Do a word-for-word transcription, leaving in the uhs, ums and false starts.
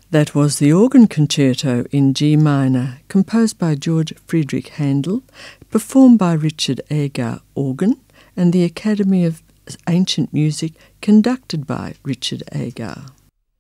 That was the Organ Concerto in G minor, composed by George Friedrich Handel, performed by Richard Agar organ, and the Academy of Ancient Music, conducted by Richard Agar.